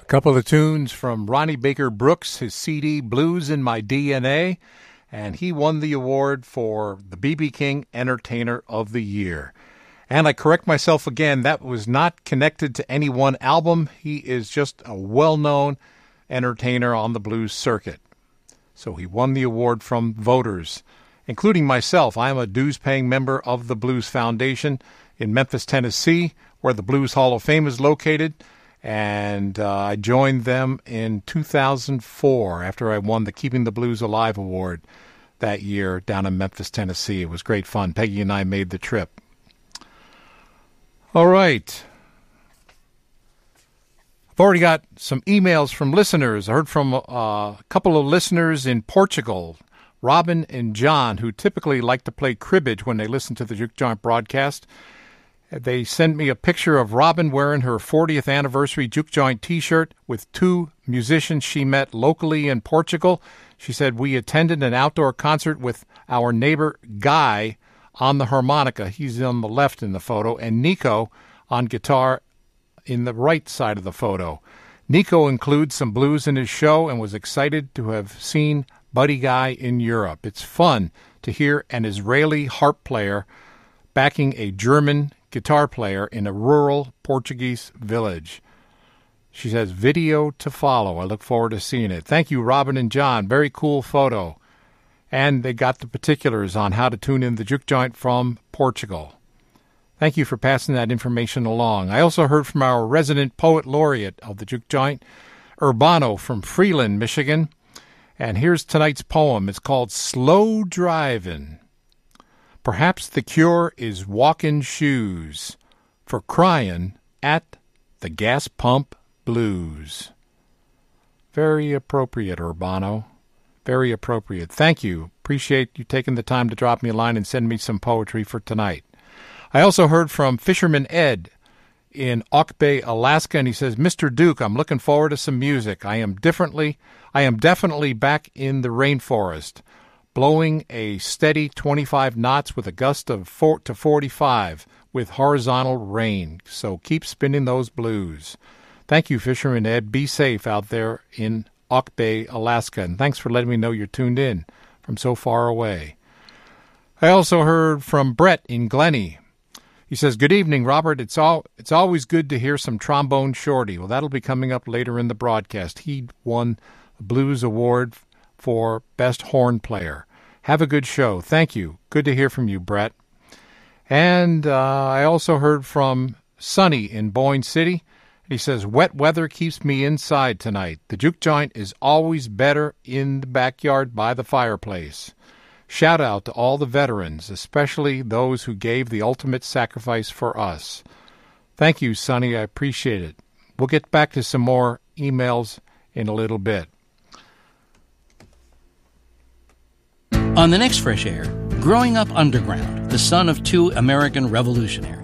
A couple of tunes from Ronnie Baker Brooks, his CD Blues in My DNA, and he won the award for the B.B. King Entertainer of the Year. And I correct myself again, that was not connected to any one album. He is just a well-known entertainer on the blues circuit. So he won the award from voters, including myself. I am a dues-paying member of the Blues Foundation in Memphis, Tennessee, where the Blues Hall of Fame is located. And I joined them in 2004 after I won the Keeping the Blues Alive Award that year down in Memphis, Tennessee. It was great fun. Peggy and I made the trip. All right. I've already got some emails from listeners. I heard from a couple of listeners in Portugal, Robin and John, who typically like to play cribbage when they listen to the Juke Joint broadcast. They sent me a picture of Robin wearing her 40th anniversary Juke Joint T-shirt with two musicians she met locally in Portugal. She said, we attended an outdoor concert with our neighbor Guy on the harmonica. He's on the left in the photo, and Nico on guitar in the right side of the photo. Nico includes some blues in his show and was excited to have seen Buddy Guy in Europe. It's fun to hear an Israeli harp player backing a German guitar player in a rural Portuguese village. She says, video to follow. I look forward to seeing it. Thank you, Robin and John. Very cool photo. And they got the particulars on how to tune in the Juke Joint from Portugal. Thank you for passing that information along. I also heard from our resident poet laureate of the Juke Joint, Urbano from Freeland, Michigan. And here's tonight's poem. It's called Slow Drivin'. Perhaps the cure is walkin' shoes for cryin' at the gas pump blues. Very appropriate, Urbano. Very appropriate. Thank you. Appreciate you taking the time to drop me a line and send me some poetry for tonight. I also heard from Fisherman Ed in Auk Bay, Alaska, and he says, Mr. Duke, I'm looking forward to some music. I am definitely back in the rainforest, blowing a steady 25 knots with a gust of 4 to 45 with horizontal rain. So keep spinning those blues. Thank you, Fisherman Ed. Be safe out there in Auk Bay, Alaska, and thanks for letting me know you're tuned in from so far away. I also heard from Brett in Glennie. He says, good evening, Robert. It's always good to hear some Trombone Shorty. Well, that'll be coming up later in the broadcast. He won a Blues Award for Best Horn Player. Have a good show. Thank you. Good to hear from you, Brett. And I also heard from Sonny in Boyne City. He says, wet weather keeps me inside tonight. The Juke Joint is always better in the backyard by the fireplace. Shout out to all the veterans, especially those who gave the ultimate sacrifice for us. Thank you, Sonny. I appreciate it. We'll get back to some more emails in a little bit. On the next Fresh Air, growing up underground, the son of two American revolutionaries.